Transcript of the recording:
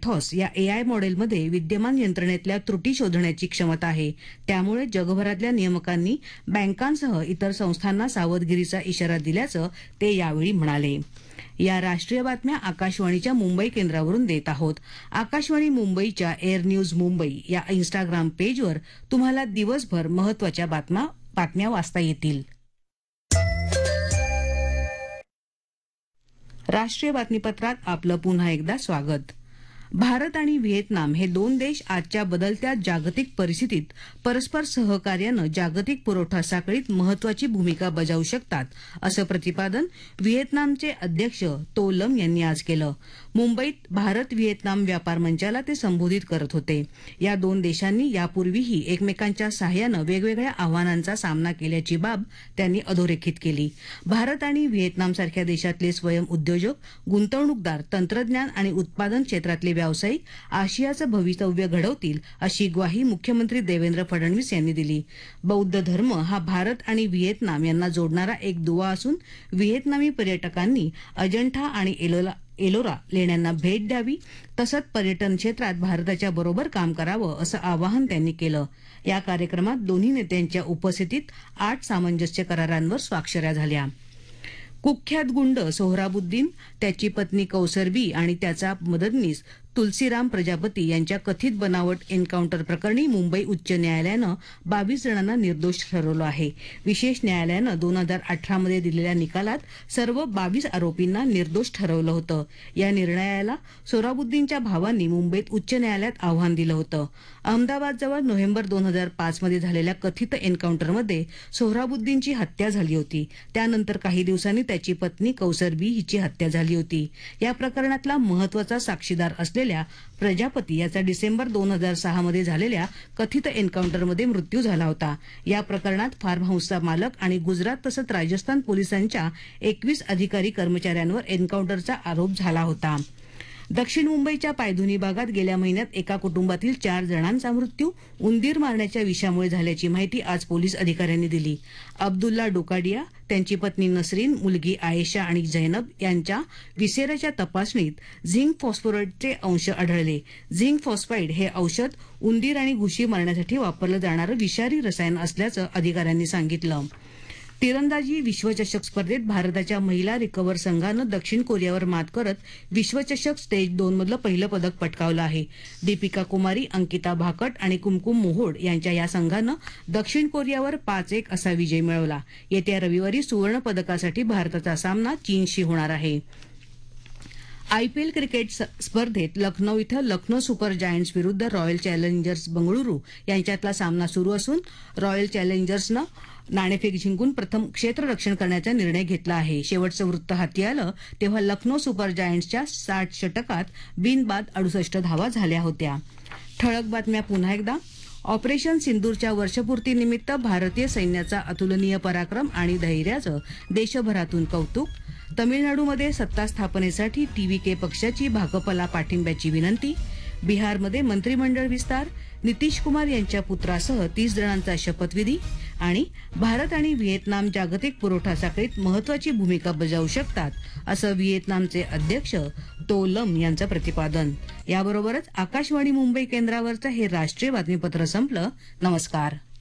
मिथॉस या एआय मॉडेलमध्ये विद्यमान यंत्रणेतल्या त्रुटी शोधण्याची क्षमता आहे. त्यामुळे जगभरातल्या नियामकांनी बँकांसह इतर संस्थांना सावधगिरीचा इशारा दिल्याचं ते यावेळी म्हणाले. या राष्ट्रीय बातम्या आकाशवाणीच्या मुंबई केंद्रावरून देत आहोत. आकाशवाणी मुंबईच्या एअर न्यूज मुंबई या इन्स्टाग्राम पेजवर तुम्हाला दिवसभर महत्वाच्या बातम्या वाचता येतील. राष्ट्रीय बातमीपत्रात आपलं पुन्हा एकदा स्वागत. भारत आणि व्हिएतनाम हे दोन देश आजच्या बदलत्या जागतिक परिस्थितीत परस्पर सहकार्यानं जागतिक पुरवठा साखळीत महत्वाची भूमिका बजावू शकतात, असं प्रतिपादन व्हिएतनामचे अध्यक्ष तो लम यांनी आज केलं. मुंबईत भारत व्हिएतनाम व्यापार मंचाला ते संबोधित करत होते. या दोन देशांनी यापूर्वीही एकमेकांच्या सहाय्यानं वेगवेगळ्या आव्हानांचा सामना केल्याची बाब त्यांनी अधोरेखित केली. भारत आणि व्हिएतनामसारख्या देशातले स्वयं उद्योजक, गुंतवणूकदार, तंत्रज्ञान आणि उत्पादन क्षेत्रातले व्यावसायिक आशियाचं भवितव्य घडवतील, अशी ग्वाही मुख्यमंत्री देवेंद्र फडणवीस यांनी दिली. बौद्ध धर्म हा भारत आणि व्हिएतनाम यांना जोडणारा एक दुवा असून व्हिएतनामी पर्यटकांनी अजंठा आणि एलोरा लेण्यांना भेट द्यावी, तसंच पर्यटन क्षेत्रात भारताच्या बरोबर काम करावं, असं आवाहन त्यांनी केलं. या कार्यक्रमात दोन्ही नेत्यांच्या उपस्थितीत 8 सामंजस्य करारांवर स्वाक्षऱ्या झाल्या. कुख्यात गुंड सोहराबुद्दीन, त्याची पत्नी कौसर बी आणि त्याचा मदतनीस तुलसीराम प्रजापती यांच्या कथित बनावट एन्काउंटर प्रकरणी मुंबई उच्च न्यायालयानं 22 जणांना निर्दोष ठरवलं आहे. विशेष न्यायालयानं 2018 मध्ये दिलेल्या निकालात सर्व 22 आरोपींना निर्दोष ठरवलं होतं. या निर्णयाला सोहराबुद्दीनच्या भावांनी मुंबईत उच्च न्यायालयात आव्हान दिलं होतं. अहमदाबादजवळ नोव्हेंबर 2005 मध्ये झालेल्या कथित एन्काउंटरमध्ये सोहराबुद्दीनची हत्या झाली होती. त्यानंतर काही दिवसांनी त्याची पत्नी कौसर बी हिची हत्या झाली होती. या प्रकरणातला महत्वाचा साक्षीदार असलेल्या प्रजापती याचा डिसेंबर 2006 मध्ये झालेल्या कथित एन्काउंटरमध्ये मृत्यू झाला होता. या प्रकरणात फार्म हाऊसचा मालक आणि गुजरात तसंच राजस्थान पोलिसांच्या 21 अधिकारी कर्मचाऱ्यांवर एन्काउंटरचा आरोप झाला होता. दक्षिण मुंबईच्या पायधुनी भागात गेल्या महिन्यात एका कुटुंबातील 4 जणांचा मृत्यू उंदीर मारण्याच्या विषामुळे झाल्याची माहिती आज पोलीस अधिकाऱ्यांनी दिली. अब्दुल्ला डोकाडिया, त्यांची पत्नी नसरीन, मुलगी आयेशा आणि जैनब यांच्या विसेराच्या तपासणीत झिंक फॉस्फोरेटचे अंश आढळले. झिंक फॉस्फाईड हे औषध उंदीर आणि घुशी मारण्यासाठी वापरलं जाणारं विषारी रसायन असल्याचं अधिकाऱ्यांनी सांगितलं. तिरंदाजी विश्वचषक स्पर्धेत भारताच्या महिला रिकव्हर संघानं दक्षिण कोरियावर मात करत विश्वचषक स्टेज 2 मधलं पहिलं पदक पटकावलं आहे. दीपिका कुमारी, अंकिता भाकट आणि कुमकुम मोहोड यांच्या या संघानं दक्षिण कोरियावर 5-1 असा विजय मिळवला. येत्या रविवारी सुवर्ण पदकासाठी भारताचा सामना चीनशी होणार आहे. आयपीएल क्रिकेट स्पर्धेत लखनौ इथं लखनौ सुपर जायंट्स विरुद्ध रॉयल चॅलेंजर्स बंगळुरू यांच्यातला सामना सुरू असून रॉयल चॅलेंजर्सनं नाणेफेक जिंकून प्रथम क्षेत्ररक्षण करण्याचा निर्णय घेतला आहे. शेवटचं वृत्त हाती आलं तेव्हा लखनौ सुपर जायंट्सच्या 60 षटकात बिनबाद 68 धावा झाल्या होत्या. ठळक बातम्या पुन्हा एकदा. ऑपरेशन सिंदूरच्या वर्षपूर्तीनिमित्त भारतीय सैन्याचा अतुलनीय पराक्रम आणि धैर्याचं देशभरातून कौतुक. तमिळनाडूमध्ये सत्ता स्थापनेसाठी टीव्हीके पक्षाची भाकपला पाठिंब्याची विनंती. बिहारमध्ये मंत्रिमंडळ विस्तार. नितीश कुमार यांच्या पुत्रासह 30 जणांचा शपथविधी. आणि भारत आणि व्हिएतनाम जागतिक पुरवठा साखळीत महत्वाची भूमिका बजावू शकतात, असं व्हिएतनामचे अध्यक्ष तो लम यांचं प्रतिपादन. याबरोबरच आकाशवाणी मुंबई केंद्रावरचं हे राष्ट्रीय बातमीपत्र संपलं. नमस्कार.